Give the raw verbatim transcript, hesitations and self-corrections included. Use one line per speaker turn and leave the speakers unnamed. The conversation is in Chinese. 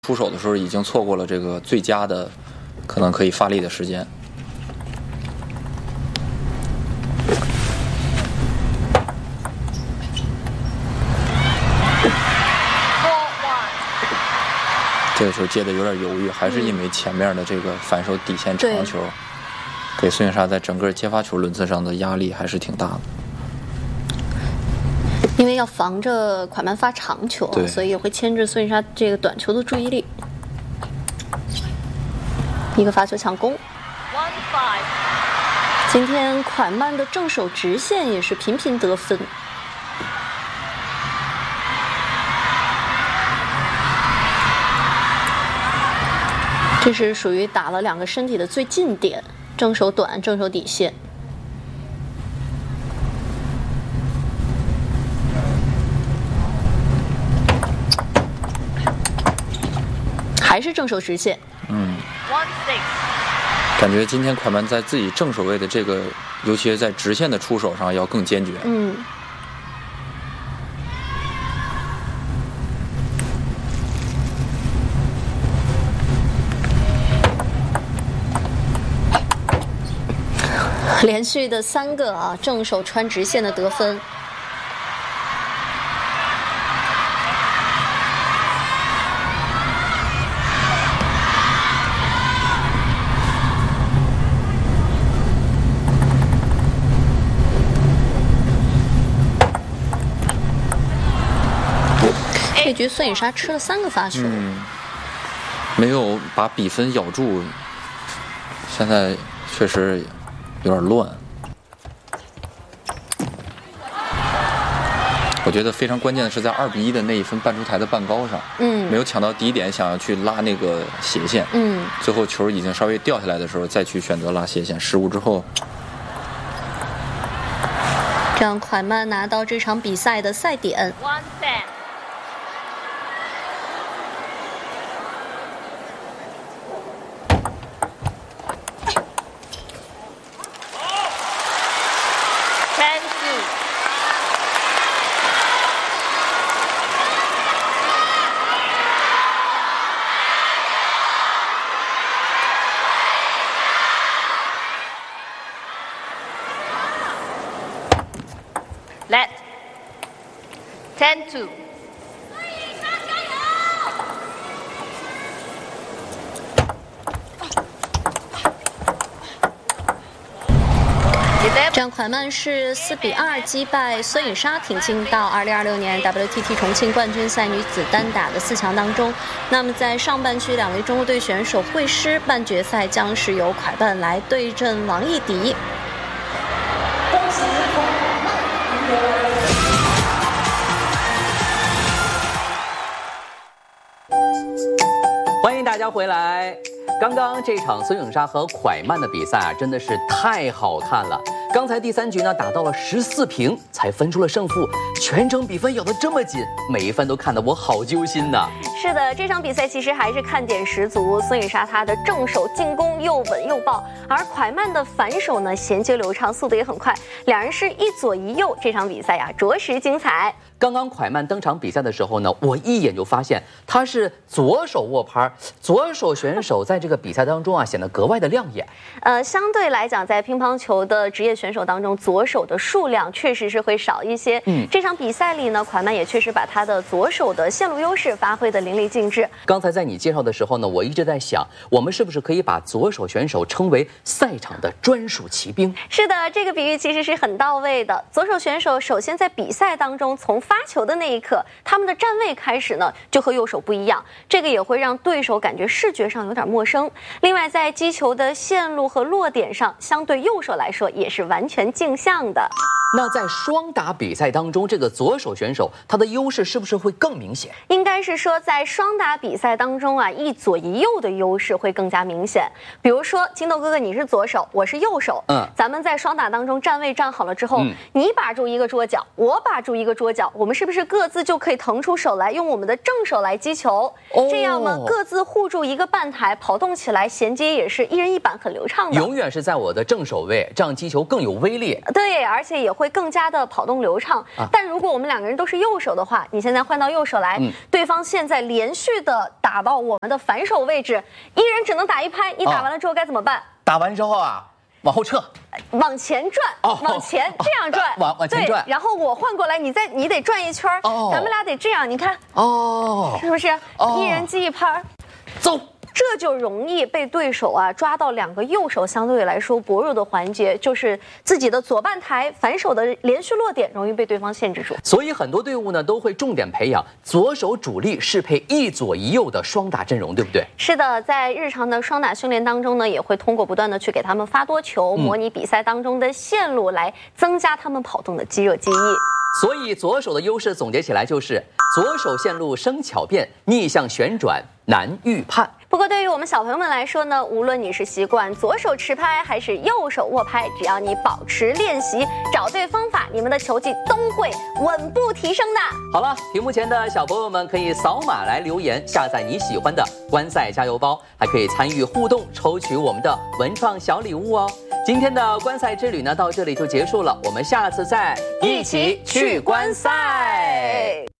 出手的时候已经错过了这个最佳的可能可以发力的时间。这个球接的有点犹豫，还是因为前面的这个反手底线长球，给孙颖莎在整个接发球轮次上的压力还是挺大的。
因为要防着蒯曼发长球，所以也会牵制孙颖莎这个短球的注意力。一个发球抢攻。今天蒯曼的正手直线也是频频得分。这是属于打了两个身体的最近点，正手短，正手底线。还是正手直线。
嗯，感觉今天蒯曼在自己正手位的这个，尤其是在直线的出手上要更坚决。
嗯。连续的三个啊，正手穿直线的得分。这局孙颖莎吃了三个发球，
嗯，没有把比分咬住，现在确实有点乱。我觉得非常关键的是在二比一的那一分半出台的半高上，
嗯，
没有抢到第一点，想要去拉那个斜线，
嗯，
最后球已经稍微掉下来的时候，再去选择拉斜线，失误之后，
这样蒯曼拿到这场比赛的赛点。
Let ten two。
这样蒯曼是四比二击败孙颖莎，挺进到二零二六年 W T T 重庆冠军赛女子单打的四强当中。那么在上半区，两位中国队选手会师，半决赛将是由蒯曼来对阵王艺迪。
欢迎大家回来。刚刚这场孙颖莎和蒯曼的比赛啊，真的是太好看了。刚才第三局呢，打到了十四平才分出了胜负，全程比分咬得这么紧，每一分都看得我好揪心呐。
是的，这场比赛其实还是看点十足。孙颖莎她的正手进攻又稳又爆，而蒯曼的反手呢衔接流畅，速度也很快，两人是一左一右，这场比赛呀着实精彩。
刚刚蒯曼登场比赛的时候呢，我一眼就发现他是左手握拍，左手选手在这个比赛当中啊显得格外的亮眼。
呃，相对来讲，在乒乓球的职业选手当中，左手的数量确实是会少一些。嗯，这场比赛里呢，蒯曼也确实把他的左手的线路优势发挥得淋漓尽致。
刚才在你介绍的时候呢，我一直在想，我们是不是可以把左手选手称为赛场的专属骑兵？
是的，这个比喻其实是很到位的。左手选手首先在比赛当中，从发球的那一刻，他们的站位开始呢，就和右手不一样，这个也会让对手感觉视觉上有点陌生。另外，在击球的线路和落点上，相对右手来说也是完全镜像的。
那在双打比赛当中，这个左手选手他的优势是不是会更明显？
应该是说，在双打比赛当中啊，一左一右的优势会更加明显。比如说，金豆哥哥你是左手，我是右手，嗯，咱们在双打当中站位站好了之后，嗯、你把住一个桌角，我把住一个桌角，我们是不是各自就可以腾出手来，用我们的正手来击球？哦、这样呢，各自护住一个半台，跑动起来衔接也是一人一板，很流畅的。
永远是在我的正手位，这样击球更有威力。
对，而且也会。 会更加的跑动流畅。啊、但如果我们两个人都是右手的话，你现在换到右手来，嗯、对方现在连续的打到我们的反手位置，一人只能打一拍。你打完了之后该怎么办？
打完之后啊。往后撤，
往前转，哦、往前这样转，
往往前转。
然后我换过来，你再你得转一圈，哦、咱们俩得这样，你看，哦，是不是？哦、一人击一拍，
走。
这就容易被对手啊抓到两个右手相对来说薄弱的环节，就是自己的左半台反手的连续落点容易被对方限制住。
所以很多队伍呢都会重点培养左手主力适配一左一右的双打阵容，对不对？
是的，在日常的双打训练当中呢，也会通过不断的去给他们发多球，嗯、模拟比赛当中的线路，来增加他们跑动的肌肉记忆。
所以左手的优势总结起来就是左手线路生巧变，逆向旋转难预判。
不过对于我们小朋友们来说呢，无论你是习惯左手持拍还是右手握拍，只要你保持练习，找对方法，你们的球技都会稳步提升的。
好了，屏幕前的小朋友们可以扫码来留言，下载你喜欢的观赛加油包，还可以参与互动，抽取我们的文创小礼物哦。今天的观赛之旅呢，到这里就结束了，我们下次再一起去观赛。